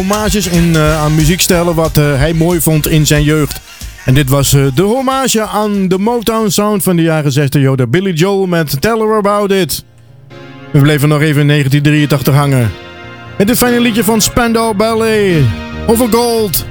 Hommages aan muziekstijlen wat hij mooi vond in zijn jeugd. En dit was de hommage aan de Motown sound van de jaren 60. Yo, de Billy Joel met Tell Her About It. We bleven nog even in 1983 hangen. Met dit fijne liedje van Spandau Ballet. Over Gold.